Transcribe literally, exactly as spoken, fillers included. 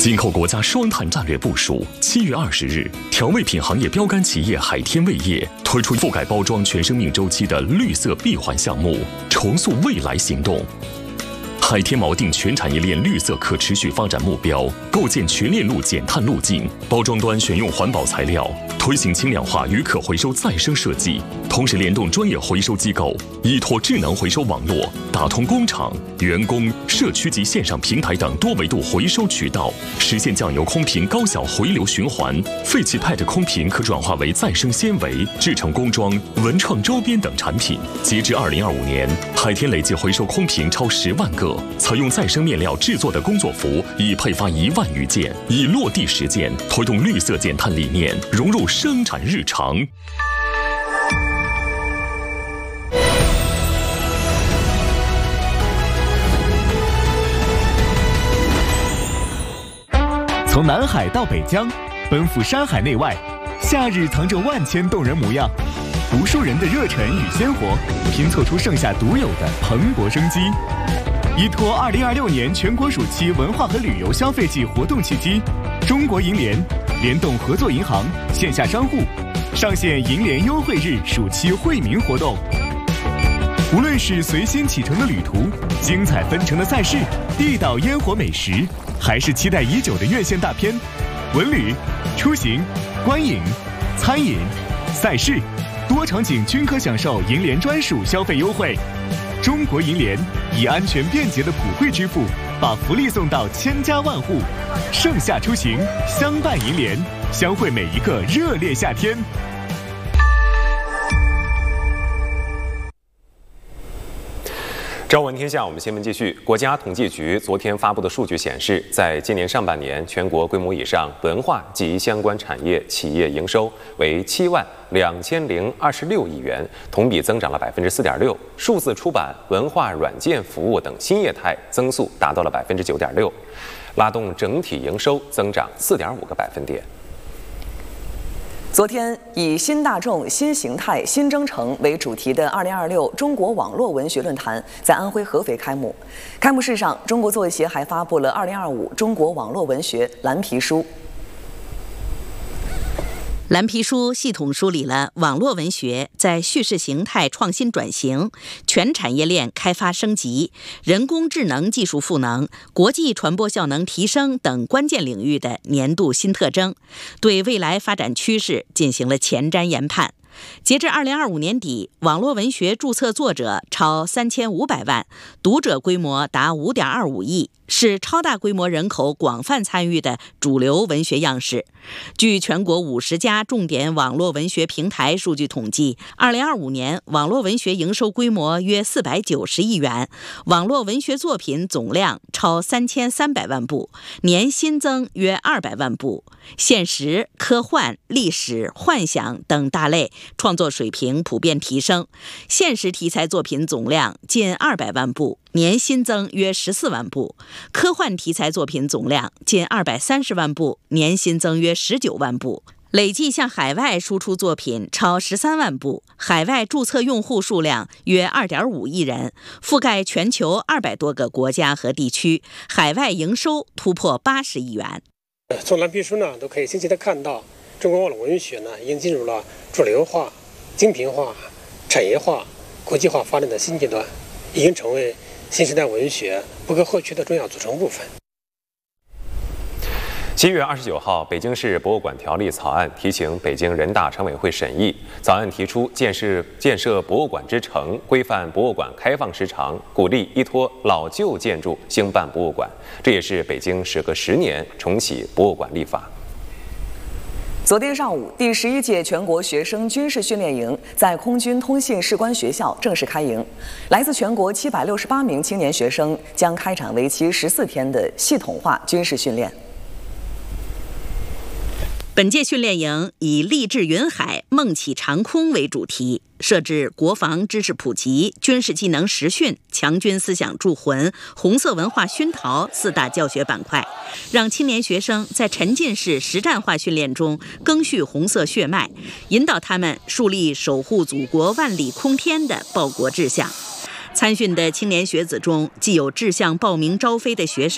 紧扣国家双碳战略部署，七月二十日，调味品行业标杆企业海天味业推出覆盖包装全生命周期的绿色闭环项目“重塑未来行动”。海天锚定全产业链绿色可持续发展目标，构建全链路减碳路径，包装端选用环保材料，推行轻量化与可回收再生设计，同时联动专业回收机构，依托智能回收网络，打通工厂、员工、社区及线上平台等多维度回收渠道，实现酱油空瓶高效回流循环，废弃 P E T 空瓶可转化为再生纤维，制成工装、文创周边等产品。截至二零二五年，海天累计回收空瓶超十万个。采用再生面料制作的工作服已配发一万余件，已落地实践，推动绿色减碳理念融入生产日常。 从南海到北疆，奔赴山海内外，夏日藏着万千动人模样，无数人的热忱与鲜活，拼凑出盛夏独有的蓬勃生机。依托二零二六年全国暑期文化和旅游消费季活动契机，中国银联联动合作银行、线下商户，上线银联优惠日暑期惠民活动。无论是随心启程的旅途、精彩纷呈的赛事、地道烟火美食，还是期待已久的院线大片，文旅、出行、观影、餐饮、赛事，多场景均可享受银联专属消费优惠。中国银联以安全便捷的普惠支付，把福利送到千家万户。盛夏出行，相伴银联，相会每一个热烈夏天。 朝闻天下，我们新闻继续。国家统计局昨天发布的数据显示，在今年上半年，全国规模以上文化及相关产业企业营收为七万两千零二十六亿元，同比增长了百分之四点六。数字出版、文化软件服务等新业态增速达到了百分之九点六，拉动整体营收增长四点五个百分点。 昨天，以“新大众、新形态、新征程”为主题的二零二六中国网络文学论坛在安徽合肥开幕。开幕式上，中国作协还发布了二零二五中国网络文学蓝皮书。 蓝皮书系统梳理了网络文学在叙事形态创新转型、全产业链开发升级、人工智能技术赋能、国际传播效能提升等关键领域的年度新特征，对未来发展趋势进行了前瞻研判。截至二零二五年底，网络文学注册作者超三千五百万，读者规模达五点二五亿，是超大规模人口广泛参与的主流文学样式。据全国五十家重点网络文学平台数据统计，二零二五年网络文学营收规模约四百九十亿元，网络文学作品总量超三千三百万部，年新增约二百万部。现实、科幻、历史、幻想等大类创作水平普遍提升，现实题材作品总量近二百万部，年新增约十四万部；科幻题材作品总量近二百三十万部，年新增约十九万部。累计向海外输出作品超十三万部，海外注册用户数量约二点五亿人，覆盖全球二百多个国家和地区，海外营收突破八十亿元。 从蓝皮书呢，都可以清晰地看到，中国网络文学呢，已经进入了主流化、精品化、产业化、国际化发展的新阶段，已经成为新时代文学不可或缺的重要组成部分。 七月二十九号，北京市博物馆条例草案提请北京人大常委会审议。草案提出建设建设博物馆之城，规范博物馆开放时长，鼓励依托老旧建筑兴办博物馆。这也是北京时隔十年重启博物馆立法。 昨天上午，第十一届全国学生军事训练营在空军通信士官学校正式开营。来自全国七百六十八名青年学生将开展为期十四天的系统化军事训练。 本届训练营以立志云海、梦起长空为主题，设置国防知识普及、军事技能实训、强军思想铸魂、红色文化熏陶四大教学板块，让青年学生在沉浸式实战化训练中赓续红色血脉，引导他们树立守护祖国万里空天的报国志向。参训的青年学子中，既有志向报名招飞的学生，